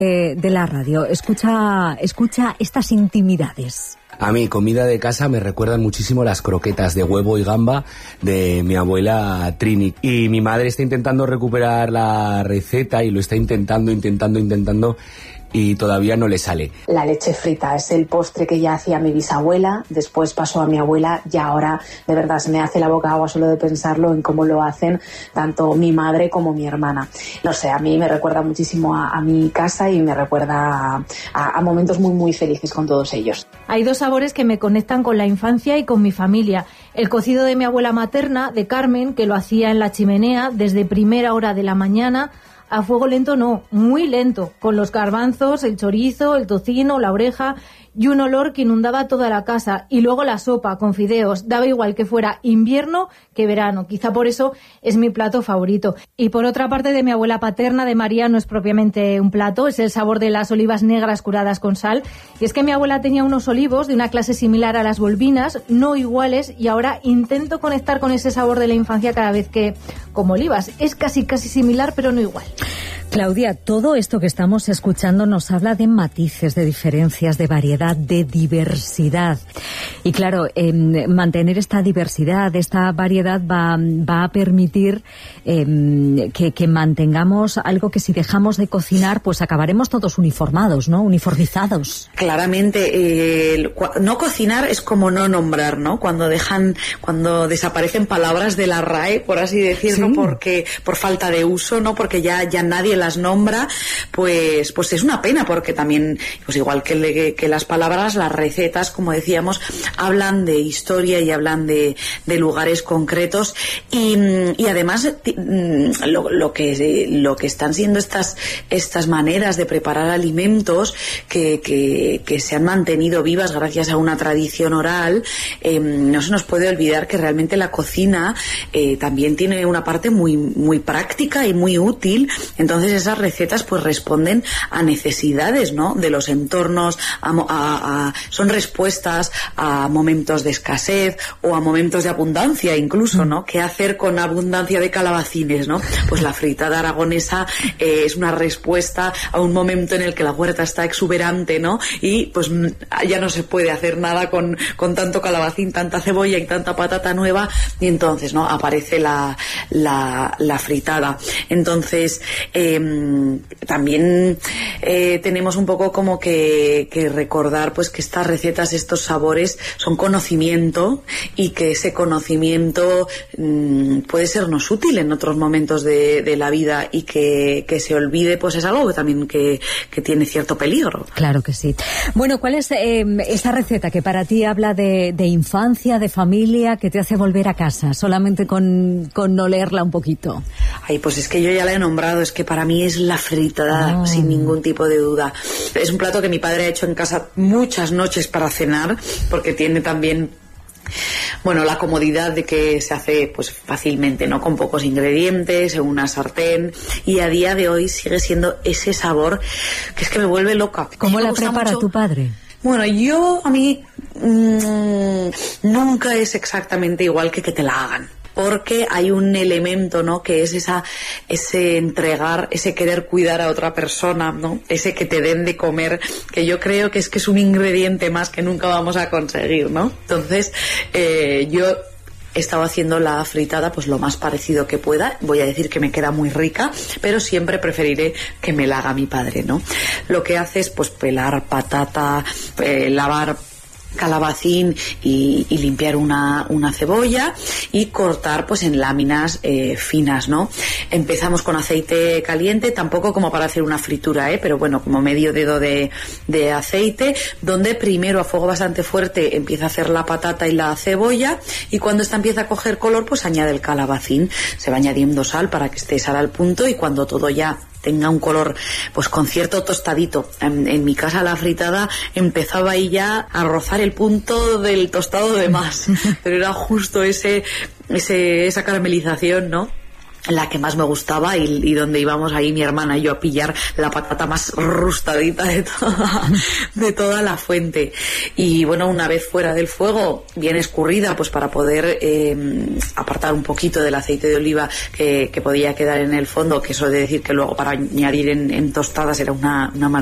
de la radio. Escucha estas intimidades. A mí, comida de casa, me recuerdan muchísimo las croquetas de huevo y gamba de mi abuela Trini. Y mi madre está intentando recuperar la receta y lo está intentando y todavía no le sale. La leche frita es el postre que ya hacía mi bisabuela, después pasó a mi abuela y ahora de verdad se me hace la boca agua solo de pensarlo en cómo lo hacen tanto mi madre como mi hermana. No sé, a mí me recuerda muchísimo a mi casa y me recuerda a momentos muy muy felices con todos ellos. Hay dos sabores que me conectan con la infancia y con mi familia. El cocido de mi abuela materna, de Carmen, que lo hacía en la chimenea desde primera hora de la mañana. A fuego lento no, muy lento, con los garbanzos, el chorizo, el tocino, la oreja y un olor que inundaba toda la casa. Y luego la sopa con fideos, daba igual que fuera invierno que verano. Quizá por eso es mi plato favorito. Y por otra parte, de mi abuela paterna, de María, no es propiamente un plato, es el sabor de las olivas negras curadas con sal. Y es que mi abuela tenía unos olivos de una clase similar a las volvinas, no iguales, y ahora intento conectar con ese sabor de la infancia cada vez que como olivas. Es casi similar, pero no igual. Claudia, todo esto que estamos escuchando nos habla de matices, de diferencias, de variedad, de diversidad. Y claro, mantener esta diversidad, esta variedad va a permitir que mantengamos algo que si dejamos de cocinar, pues acabaremos todos uniformados, ¿no? Uniformizados. Claramente, no cocinar es como no nombrar, ¿no? Cuando desaparecen palabras de la RAE, por así decirlo, sí. Porque por falta de uso, ¿no? Porque ya nadie las nombra, pues es una pena, porque también, pues igual que las palabras, las recetas, como decíamos, hablan de historia y hablan de lugares concretos y además lo que están siendo estas maneras de preparar alimentos que se han mantenido vivas gracias a una tradición oral. No se nos puede olvidar que realmente la cocina también tiene una parte muy, muy práctica y muy útil. Entonces esas recetas pues responden a necesidades, ¿no? De los entornos, son respuestas a momentos de escasez o a momentos de abundancia incluso, ¿no? ¿Qué hacer con abundancia de calabacines, ¿no? Pues la fritada aragonesa es una respuesta a un momento en el que la huerta está exuberante, ¿no? Y pues ya no se puede hacer nada con tanto calabacín, tanta cebolla y tanta patata nueva, y entonces, ¿no? Aparece la fritada. Entonces también tenemos un poco como que recordar pues que estas recetas, estos sabores son conocimiento, y que ese conocimiento puede sernos útil en otros momentos de la vida, y que se olvide pues es algo que también que tiene cierto peligro. Claro que sí. Bueno, ¿cuál es esa receta que para ti habla de infancia, de familia, que te hace volver a casa solamente con olerla un poquito? Ay, pues es que yo ya la he nombrado, es que para mí es la fritada, sin ningún tipo de duda. Es un plato que mi padre ha hecho en casa muchas noches para cenar, porque tiene también, bueno, la comodidad de que se hace pues fácilmente, ¿no? Con pocos ingredientes, en una sartén, y a día de hoy sigue siendo ese sabor que es que me vuelve loca. ¿Cómo la prepara tu padre? Bueno, a mí nunca es exactamente igual que te la hagan, porque hay un elemento, ¿no? Que es ese entregar, ese querer cuidar a otra persona, ¿no? Ese que te den de comer, que yo creo que es un ingrediente más que nunca vamos a conseguir, ¿no? Entonces, yo he estado haciendo la fritada pues lo más parecido que pueda. Voy a decir que me queda muy rica, pero siempre preferiré que me la haga mi padre, ¿no? Lo que hace es pues pelar patata, lavar calabacín y limpiar una cebolla y cortar pues en láminas finas, ¿no? Empezamos con aceite caliente, tampoco como para hacer una fritura, pero bueno, como medio dedo de aceite, donde primero a fuego bastante fuerte empieza a hacer la patata y la cebolla, y cuando esta empieza a coger color pues añade el calabacín. Se va añadiendo sal para que esté sal al punto, y cuando todo ya tenga un color pues con cierto tostadito. En mi casa la fritada empezaba ahí ya a rozar el punto del tostado de más, pero era justo esa caramelización, ¿no? la que más me gustaba y donde íbamos ahí mi hermana y yo a pillar la patata más rustadita de toda la fuente. Y bueno, una vez fuera del fuego, bien escurrida, pues para poder apartar un poquito del aceite de oliva que podía quedar en el fondo, que eso de decir que luego para añadir en tostadas era una